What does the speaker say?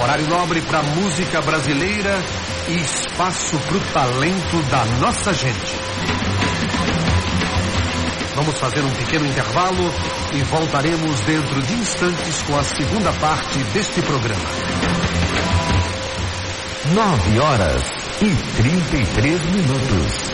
Horário nobre para música brasileira e espaço para o talento da nossa gente. Vamos fazer um pequeno intervalo e voltaremos dentro de instantes com a segunda parte deste programa. 9h33.